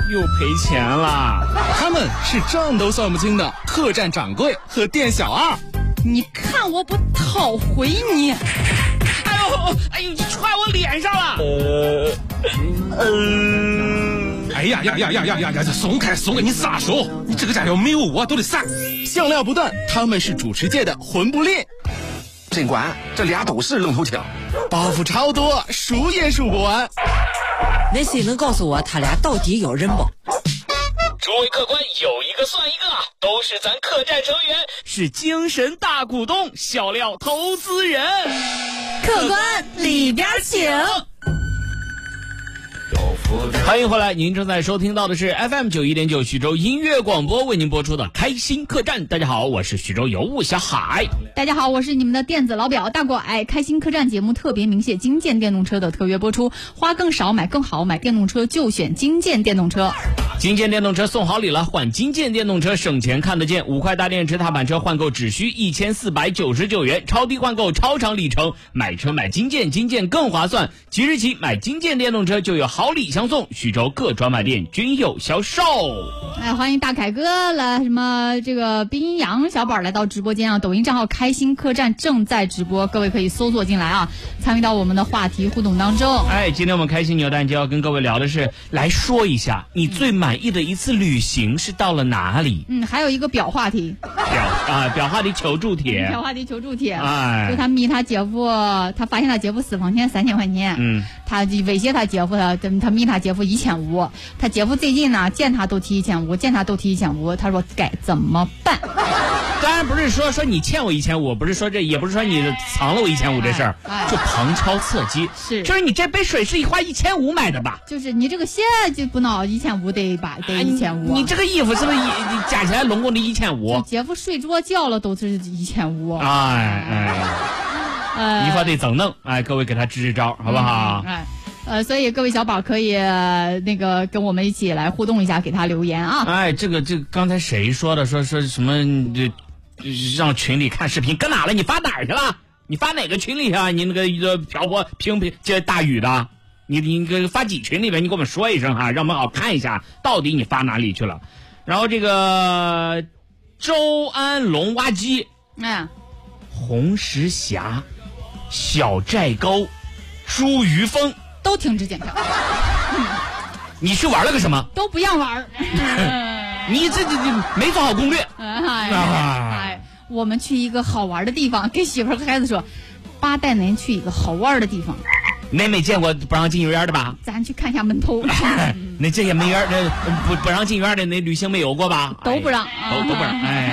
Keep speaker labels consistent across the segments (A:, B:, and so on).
A: 又赔钱了。
B: 他们是账都算不清的客栈掌柜和店小二。
C: 你看我不讨回你！
A: 哎呦，你踹我脸上了！
D: 哎呀，松开，你撒手！你这个家伙没有我都得散。
B: 笑料不断，他们是主持界的魂不吝。
D: 尽管这俩都是愣头青，
B: 包袱超多，数也数不完。
E: 那谁能告诉我他俩到底有人不？
F: 诸位客官，有一个算一个，都是咱客栈成员，
A: 是精神大股东，笑料投资人。
C: 客官里边请。
A: 欢迎回来，您正在收听到的是 FM91.9 徐州音乐广播为您播出的开心客栈。大家好，我是徐州尤物小海。
C: 大家好，我是你们的电子老表大拐。开心客栈节目特别鸣谢金建电动车的特约播出，花更少买更好，买电动车就选金建电动车。
A: 金建电动车送好礼了，换金建电动车省钱看得见，5块大电池踏板车换购只需1499元，超低换购超长里程，买车买金建，金建更划算。即日起买金建电动车就有好礼相送，徐州各专卖店均有销售。
C: 欢迎大凯哥了，什么这个冰阳小宝来到直播间啊！抖音账号开心客栈正在直播，各位可以搜索进来啊，参与到我们的话题互动当中。
A: 今天我们开心扭蛋就要跟各位聊的是，来说一下你最满意的一次旅行是到了哪里？
C: 还有一个表话题，
A: 表话题求助帖，
C: 表话题求助帖。就他迷他姐夫，他发现他姐夫私房钱3000块钱，他威胁他姐夫，他迷他姐夫1500，他姐夫最近呢见他都提1500，他说该怎么办？
A: 当然不是说你欠我1500，不是说这，也不是说你藏了我1500这事儿，就旁敲侧击，就是你这杯水是花1500买的吧？
C: 就是你这个鞋就不闹1500得1500，
A: 你这个衣服是不是加起来拢共的1500？
C: 姐夫睡着觉了都是1500。
A: 一会儿得整弄，各位给他支支招，好不好？
C: 所以各位小宝可以那个跟我们一起来互动一下，给他留言啊。
A: 这个刚才谁说的？说什么让群里看视频，搁哪了？你发哪儿去了？你发哪个群里啊？你那个瓢泼这大雨的，你发几群里边？你给我们说一声哈，让我们好看一下，到底你发哪里去了？然后这个周安龙挖机，红石峡、小寨沟、茱萸峰
C: 都停止检票。
A: 你去玩了个什么？
C: 都不让玩。
A: 你这没做好攻略。
C: 我们去一个好玩的地方，给媳妇和孩子说，8带您去一个好玩的地方。
A: 你没见过不让进园的吧？
C: 咱去看一下门头。
A: 那这些没园的不让进园的，那旅行没有过吧？
C: 都不让，
A: 都不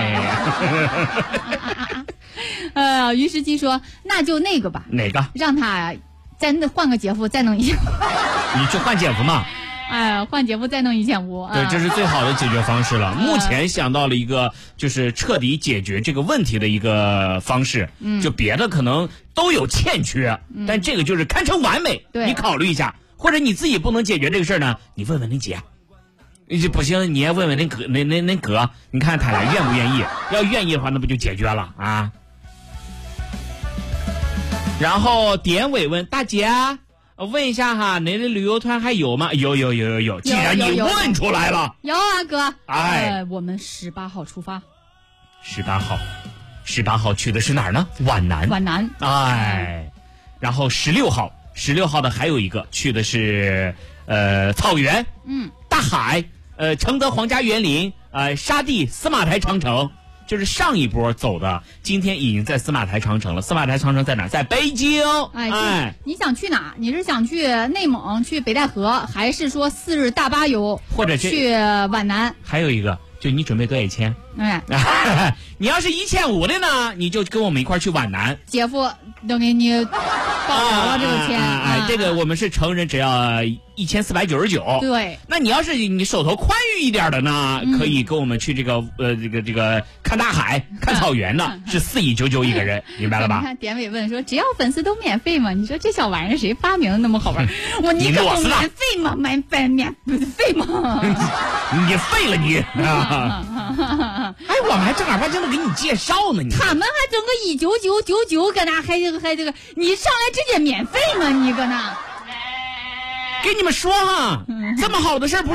A: 让。
C: 于世基说，那就那个吧。
A: 哪个？
C: 让他再换个姐夫，再弄1500。
A: 你去换姐夫嘛？
C: 换姐夫再弄1500。
A: 对，这是最好的解决方式了。目前想到了一个就是彻底解决这个问题的一个方式，就别的可能都有欠缺，但这个就是堪称完美。你考虑一下，或者你自己不能解决这个事儿呢，你问问你姐。不行，你也问问那哥，你看他俩愿不愿意？要愿意的话，那不就解决了啊？然后典韦问大姐，问一下哈，你的旅游团还有吗？有。既然你问出来了，
C: 有啊哥。
A: 我
C: 们18号出发。
A: 18号去的是哪儿呢？皖南。然后16号的还有一个去的是草原，大海，承德皇家园林，沙地，司马台长城。就是上一波走的，今天已经在司马台长城了。司马台长城在哪儿？在北京。
C: 你想去哪？你是想去内蒙，去北戴河，还是说4日大巴游，
A: 或者
C: 去皖南？
A: 还有一个，就你准备多少钱？你要是1500的呢，你就跟我们一块去皖南。
C: 姐夫都给你报了这个钱。
A: 这个我们是成人只要1499。
C: 对。
A: 那你要是你手头宽裕一点的呢，可以跟我们去这个看大海、看草原的，是4.99一个人，明白了吧？
C: 你看典韦问说，只要粉丝都免费吗？你说这小玩意儿谁发明的那么好玩？你可不免费吗？免费吗？
A: 你废了你！我们还正儿八经的给你介绍呢，
C: 他们还整个19999搁那，还这个，你上来直接免费吗？你搁那，
A: 给你们说哈，这么好的事儿不